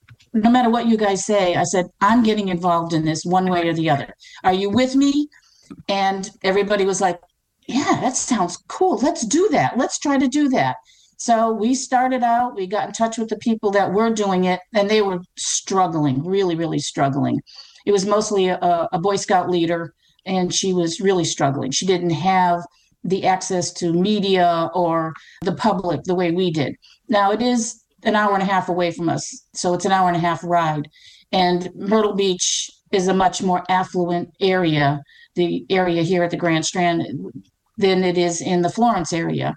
no matter what you guys say, I said, I'm getting involved in this one way or the other. Are you with me? And everybody was like, yeah, that sounds cool. Let's do that. Let's try to do that. So we started out, we got in touch with the people that were doing it, and they were struggling, really, really struggling. It was mostly a, a Boy Scout leader, and she was really struggling. She didn't have the access to media or the public the way we did. Now, it is an hour and a half away from us, so it's an hour and a half ride. And Myrtle Beach is a much more affluent area, the area here at the Grand Strand, than it is in the Florence area.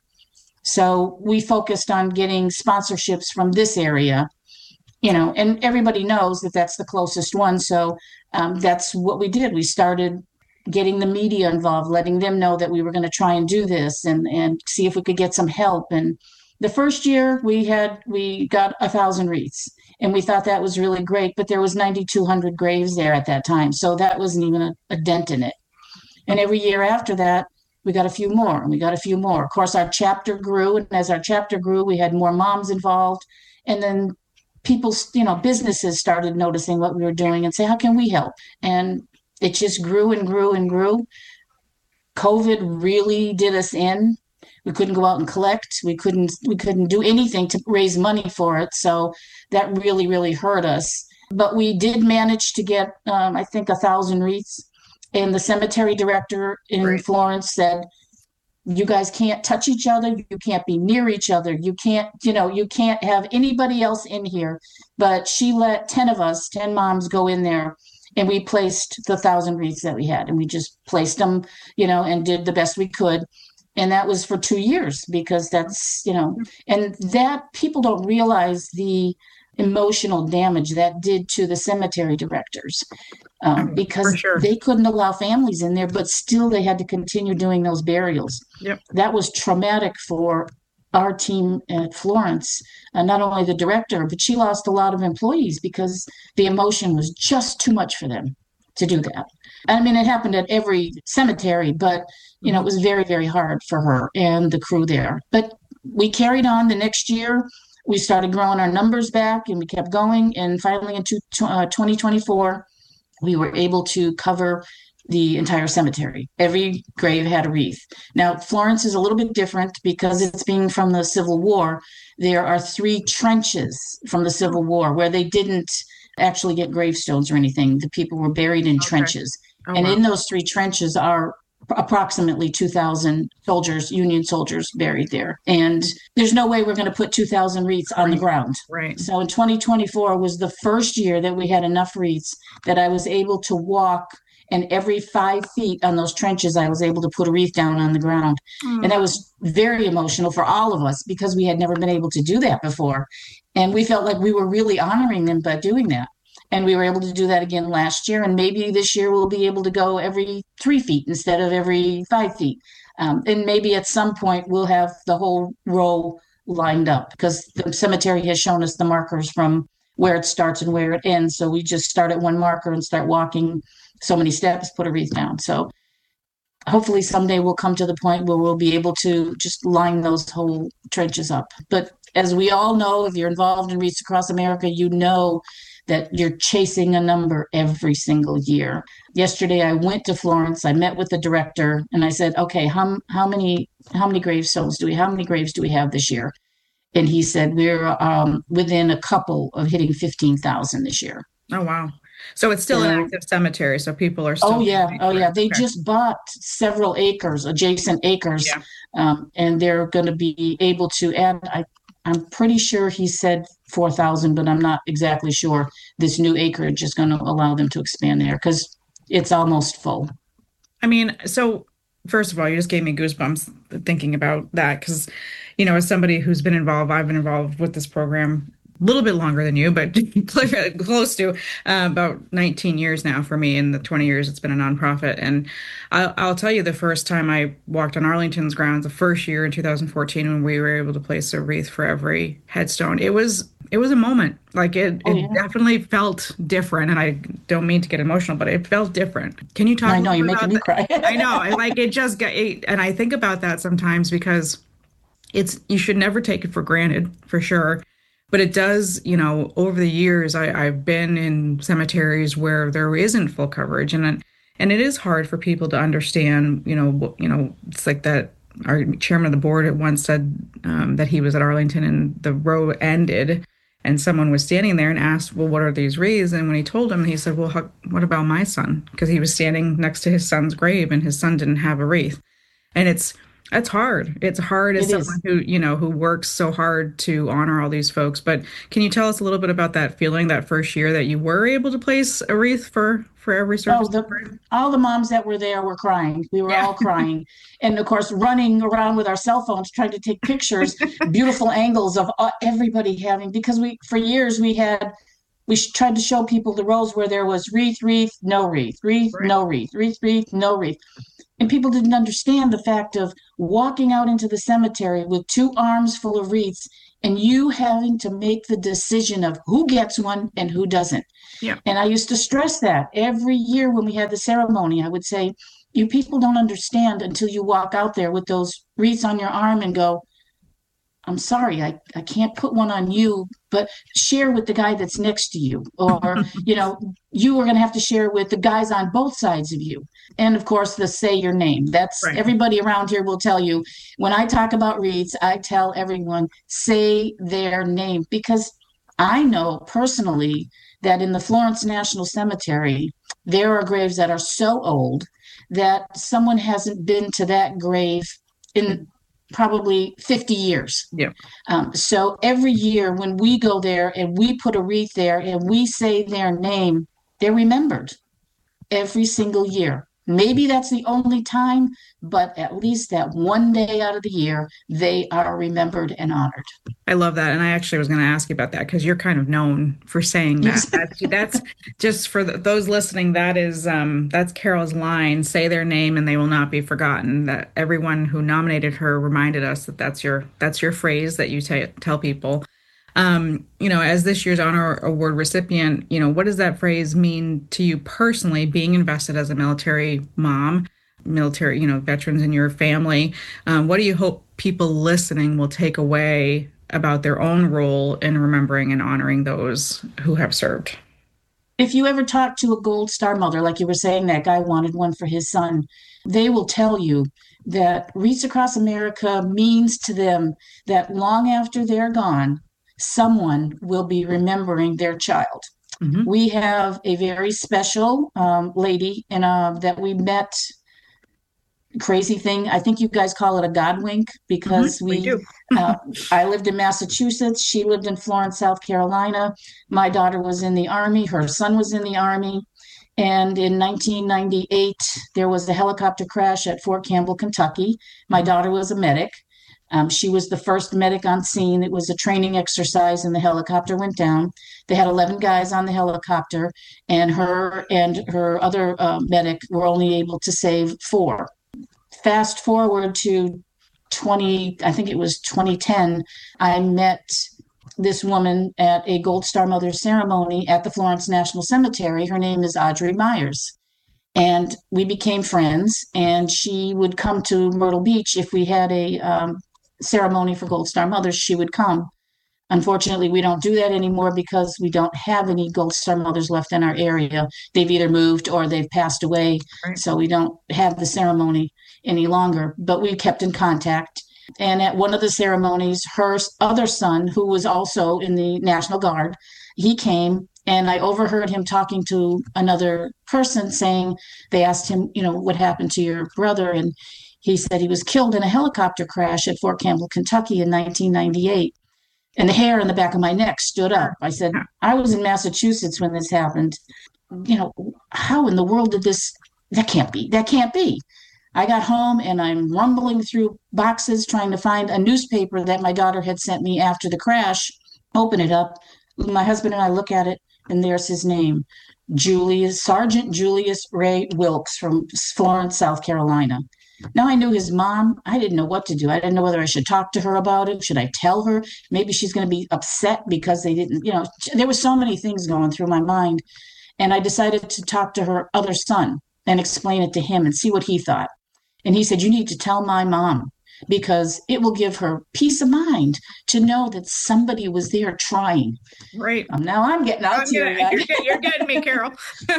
So we focused on getting sponsorships from this area, you know, and everybody knows that that's the closest one. So um, that's what we did. We started getting the media involved, letting them know that we were going to try and do this and, and see if we could get some help. And the first year we had, we got a thousand wreaths, and we thought that was really great, but there was ninety-two hundred graves there at that time. So that wasn't even a, a dent in it. And every year after that, we got a few more, and we got a few more. Of course, our chapter grew, and as our chapter grew, we had more moms involved. And then people, you know, businesses started noticing what we were doing and say, how can we help? And it just grew and grew and grew. COVID really did us in. We couldn't go out and collect. We couldn't, we couldn't do anything to raise money for it. So that really, really hurt us. But we did manage to get, um, I think, a thousand wreaths. And the cemetery director in right. Florence said, you guys can't touch each other. You can't be near each other. You can't, you know, you can't have anybody else in here. But she let ten of us, ten moms go in there, and we placed the thousand wreaths that we had. And we just placed them, you know, and did the best we could. And that was for two years because that's, you know, and that people don't realize the emotional damage that did to the cemetery directors. Um, because sure. they couldn't allow families in there, but still they had to continue doing those burials. Yep. That was traumatic for our team at Florence, uh, not only the director, but she lost a lot of employees because the emotion was just too much for them to do that. I mean, it happened at every cemetery, but, you know, it was very, very hard for her and the crew there. But we carried on the next year. We started growing our numbers back, and we kept going. And finally in twenty twenty-four, we were able to cover the entire cemetery. Every grave had a wreath. Now, Florence is a little bit different because it's being from the Civil War. There are three trenches from the Civil War where they didn't actually get gravestones or anything. The people were buried in okay. trenches. Oh, and wow. in those three trenches are approximately two thousand soldiers, Union soldiers buried there. And there's no way we're going to put two thousand wreaths on right. the ground. Right. So in twenty twenty-four was the first year that we had enough wreaths that I was able to walk, and every five feet on those trenches, I was able to put a wreath down on the ground. Mm. And that was very emotional for all of us because we had never been able to do that before. And we felt like we were really honoring them by doing that. And we were able to do that again last year. And maybe this year we'll be able to go every three feet instead of every five feet. Um, and maybe at some point we'll have the whole row lined up because the cemetery has shown us the markers from where it starts and where it ends. So we just start at one marker and start walking so many steps, put a wreath down. So hopefully someday we'll come to the point where we'll be able to just line those whole trenches up. But as we all know, if you're involved in Wreaths Across America, you know that you're chasing a number every single year. Yesterday, I went to Florence. I met with the director, and I said, "Okay, how how many how many gravestones do we? How many graves do we have this year?" And he said, "We're um, within a couple of hitting fifteen thousand this year." Oh wow! So it's still yeah. an active cemetery. So people are still. Oh yeah, oh yeah. They okay. just bought several acres, adjacent acres, yeah. um, and they're going to be able to add. I, I'm pretty sure he said four thousand, but I'm not exactly sure. This new acreage is going to allow them to expand there because it's almost full. I mean, so first of all, you just gave me goosebumps thinking about that because, you know, as somebody who's been involved, I've been involved with this program a little bit longer than you, but close to uh, about nineteen years now for me. In the twenty years it's been a nonprofit. And I'll, I'll tell you, the first time I walked on Arlington's grounds, the first year in two thousand fourteen, when we were able to place a wreath for every headstone, it was it was a moment. Like it, oh, it yeah. definitely felt different. And I don't mean to get emotional, but it felt different. Can you talk? I know you're making me cry. I know. I like it just got, and I think about that sometimes because it's you should never take it for granted, for sure. But it does, you know, over the years, I, I've been in cemeteries where there isn't full coverage. And and it is hard for people to understand, you know, you know, it's like that our chairman of the board at once said um, that he was at Arlington and the row ended and someone was standing there and asked, well, what are these wreaths? And when he told him, he said, well, how, what about my son? Because he was standing next to his son's grave and his son didn't have a wreath. And it's That's hard. It's hard as It is. someone who, you know, who works so hard to honor all these folks. But can you tell us a little bit about that feeling that first year that you were able to place a wreath for, for every service? Oh, the, all the moms that were there were crying. We were all crying. And of course, running around with our cell phones, trying to take pictures, beautiful angles of uh, everybody having, because we, for years we had, we tried to show people the rows where there was wreath, wreath, no wreath, wreath, right. no wreath, wreath, wreath, no wreath. And people didn't understand the fact of walking out into the cemetery with two arms full of wreaths and you having to make the decision of who gets one and who doesn't. Yeah. And I used to stress that every year when we had the ceremony. I would say, you people don't understand until you walk out there with those wreaths on your arm and go, I'm sorry, I, I can't put one on you, but share with the guy that's next to you. Or, you know, you are going to have to share with the guys on both sides of you. And of course, the say your name. That's right. Everybody around here will tell you, when I talk about wreaths, I tell everyone, say their name. Because I know personally that in the Florence National Cemetery, there are graves that are so old that someone hasn't been to that grave in probably fifty years. Yeah. Um, so every year when we go there and we put a wreath there and we say their name, they're remembered every single year. Maybe that's the only time, but at least that one day out of the year, they are remembered and honored. I love that. And I actually was going to ask you about that because you're kind of known for saying that. that's, that's just for the, those listening. That is, um, that's Carol's line, say their name and they will not be forgotten. That everyone who nominated her reminded us that that's your, that's your phrase that you t- tell people. Um, you know, as this year's honor award recipient, you know, what does that phrase mean to you personally, being invested as a military mom, military, you know, veterans in your family? Um, what do you hope people listening will take away about their own role in remembering and honoring those who have served? If you ever talk to a Gold Star mother, like you were saying, that guy wanted one for his son, they will tell you that Wreaths Across America means to them that long after they're gone, someone will be remembering their child. Mm-hmm. We have a very special um, lady in a, that we met. Crazy thing. I think you guys call it a God wink because mm-hmm, we, we do. uh, I lived in Massachusetts. She lived in Florence, South Carolina. My daughter was in the Army. Her son was in the Army. And in nineteen ninety-eight, there was a helicopter crash at Fort Campbell, Kentucky. My daughter was a medic. Um, she was the first medic on scene. It was a training exercise and the helicopter went down. They had eleven guys on the helicopter and her and her other uh, medic were only able to save four. Fast forward to twenty, I think it was twenty ten, I met this woman at a Gold Star Mother ceremony at the Florence National Cemetery. Her name is Audrey Myers. And we became friends and she would come to Myrtle Beach if we had a um, ceremony for Gold Star Mothers, she would come. Unfortunately, we don't do that anymore because we don't have any Gold Star Mothers left in our area. They've either moved or they've passed away, right. So we don't have the ceremony any longer, but we kept in contact. And at one of the ceremonies, her other son, who was also in the National Guard, he came and I overheard him talking to another person saying, they asked him, you know, what happened to your brother? And he said he was killed in a helicopter crash at Fort Campbell, Kentucky in nineteen ninety-eight. And the hair on the back of my neck stood up. I said, I was in Massachusetts when this happened. You know, how in the world did this, that can't be, that can't be. I got home and I'm rumbling through boxes trying to find a newspaper that my daughter had sent me after the crash. Open it up. My husband and I look at it and there's his name, Julius, Sergeant Julius Ray Wilkes from Florence, South Carolina. Now I knew his mom. I didn't know what to do. I didn't know whether I should talk to her about it. Should I tell her? Maybe she's going to be upset because they didn't, you know, there were so many things going through my mind. And I decided to talk to her other son and explain it to him and see what he thought. And he said, you need to tell my mom because it will give her peace of mind to know that somebody was there trying. Right. Um, now I'm getting out oh, yeah, you're, get, you're getting me, Carol.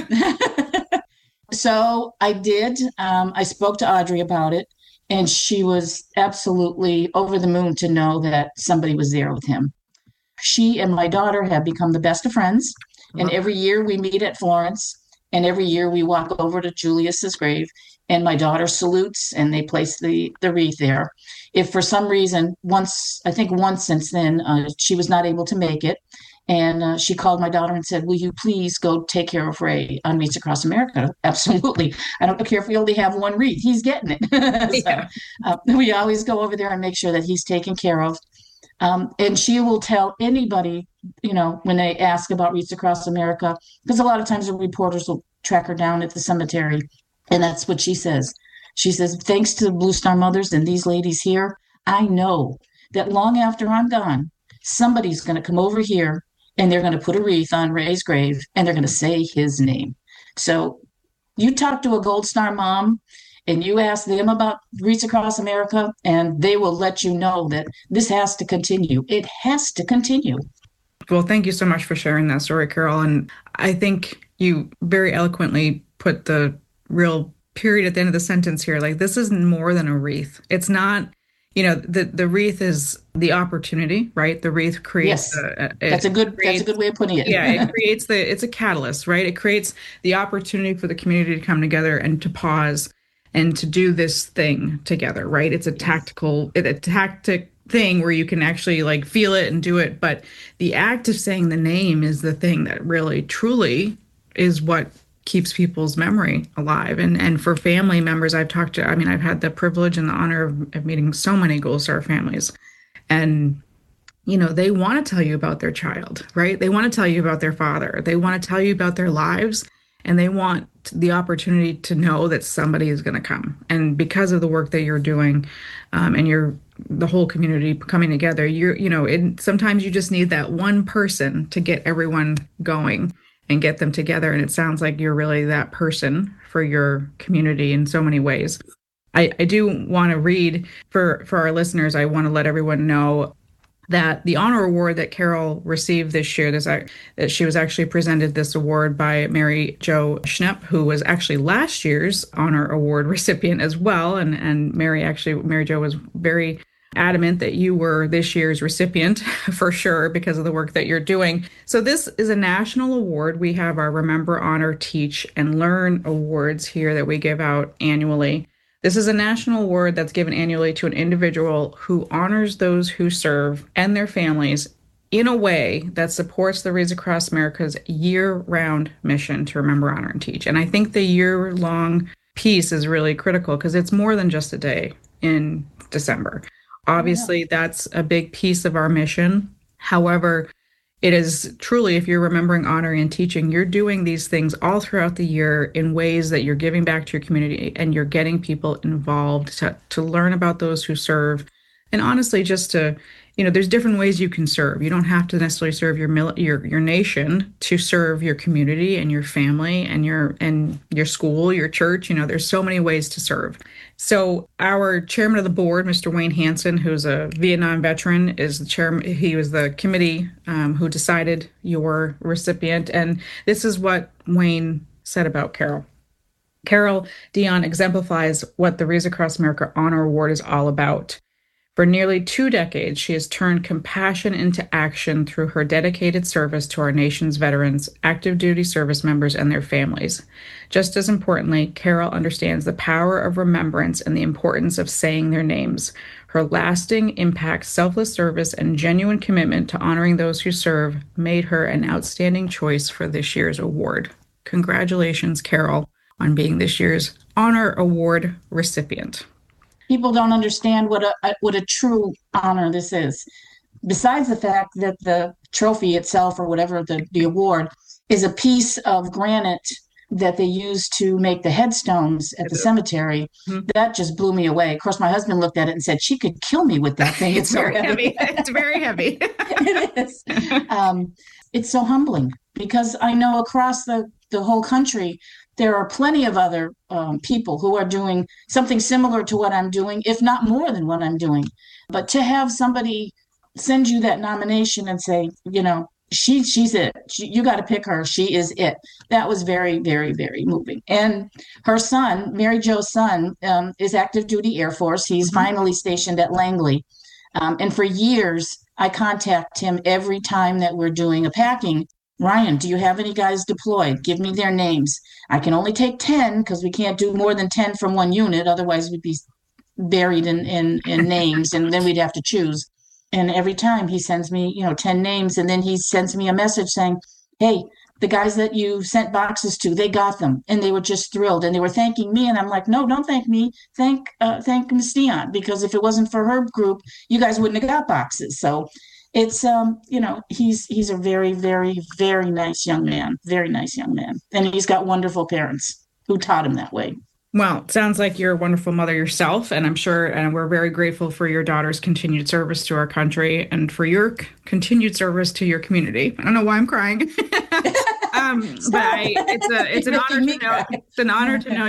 So I did. Um, I spoke to Audrey about it, and she was absolutely over the moon to know that somebody was there with him. She and my daughter have become the best of friends, and every year we meet at Florence. And every year we walk over to Julius's grave, and my daughter salutes, and they place the, the wreath there. If for some reason, once, I think once since then, uh, she was not able to make it, and uh, she called my daughter and said, will you please go take care of Ray on Wreaths Across America? Absolutely. I don't care if we only have one wreath. He's getting it. so, uh, we always go over there and make sure that he's taken care of. Um, and she will tell anybody, you know, when they ask about Wreaths Across America, because a lot of times the reporters will track her down at the cemetery. And that's what she says. She says, thanks to the Blue Star Mothers and these ladies here, I know that long after I'm gone, somebody's going to come over here and they're going to put a wreath on Ray's grave and they're going to say his name. So you talk to a Gold Star mom and you ask them about Wreaths Across America, and they will let you know that this has to continue. It has to continue. Well, thank you so much for sharing that story, Carol. And I think you very eloquently put the real period at the end of the sentence here. Like, this is more than a wreath. It's not, you know, the, the wreath is the opportunity, right? The wreath creates. Yes, a, a, that's a good. Creates, that's a good way of putting it. yeah, it creates the. It's a catalyst, right? It creates the opportunity for the community to come together and to pause and to do this thing together, right? It's a tactical, a tactic thing where you can actually like feel it and do it. But the act of saying the name is the thing that really, truly is what keeps people's memory alive. And and for family members, I've talked to, I mean, I've had the privilege and the honor of, of meeting so many Gold Star families. And, you know, they want to tell you about their child, right? They want to tell you about their father. They want to tell you about their lives. And they want the opportunity to know that somebody is going to come. And because of the work that you're doing, um, and you're the whole community coming together, you're, you know, it, sometimes you just need that one person to get everyone going and get them together. And it sounds like you're really that person for your community in so many ways. I, I do want to read for, for our listeners. I want to let everyone know that the honor award that Carol received this year, this, that she was actually presented this award by Mary Jo Schnepp, who was actually last year's honor award recipient as well. And, and Mary actually, Mary Jo was very adamant that you were this year's recipient for sure because of the work that you're doing. So this is a national award. We have our Remember, Honor, Teach, and Learn awards here that we give out annually. This is a national award that's given annually to an individual who honors those who serve and their families in a way that supports the Wreaths Across America's year-round mission to remember, honor, and teach. And I think the year-long piece is really critical because it's more than just a day in December. Obviously, that's a big piece of our mission. However, it is truly, if you're remembering, honoring, and teaching, you're doing these things all throughout the year in ways that you're giving back to your community and you're getting people involved to, to learn about those who serve. And honestly, just to, you know, there's different ways you can serve. You don't have to necessarily serve your mil- your your nation to serve your community and your family and your and your school, your church. You know, there's so many ways to serve. So our chairman of the board, Mister Wayne Hansen, who's a Vietnam veteran, is the chairman. He was the committee um, who decided your recipient. And this is what Wayne said about Carol. Carol Dion exemplifies what the Wreaths Across America Honor Award is all about. For nearly two decades, she has turned compassion into action through her dedicated service to our nation's veterans, active duty service members, and their families. Just as importantly, Carol understands the power of remembrance and the importance of saying their names. Her lasting impact, selfless service, and genuine commitment to honoring those who serve made her an outstanding choice for this year's award. Congratulations, Carol, on being this year's Honor Award recipient. People don't understand what a what a true honor this is. Besides the fact that the trophy itself, or whatever the, the award, is a piece of granite that they use to make the headstones at the cemetery, mm-hmm. that just blew me away. Of course, my husband looked at it and said, she could kill me with that thing. It's, it's very heavy. heavy. It's very heavy. It is. Um, it's so humbling because I know across the, the whole country, there are plenty of other um, people who are doing something similar to what I'm doing, if not more than what I'm doing. But to have somebody send you that nomination and say, you know, she she's it. She, you got to pick her. She is it. That was very, very, very moving. And her son, Mary Jo's son, um, is active duty Air Force. He's mm-hmm. finally stationed at Langley. Um, and for years, I contact him every time that we're doing a packing Ryan, do you have any guys deployed? Give me their names. I can only take ten because we can't do more than ten from one unit. Otherwise, we'd be buried in, in, in names, and then we'd have to choose. And every time he sends me, you know, ten names, and then he sends me a message saying, hey, the guys that you sent boxes to, they got them, and they were just thrilled, and they were thanking me. And I'm like, no, don't thank me. Thank uh, thank Miss Dion, because if it wasn't for her group, you guys wouldn't have got boxes. So it's, um, you know, he's he's a very, very, very nice young man, very nice young man. And he's got wonderful parents who taught him that way. Well, it sounds like you're a wonderful mother yourself, and I'm sure, and we're very grateful for your daughter's continued service to our country and for your c- continued service to your community. I don't know why I'm crying. um, but I, it's a it's an honor to know it's an honor to know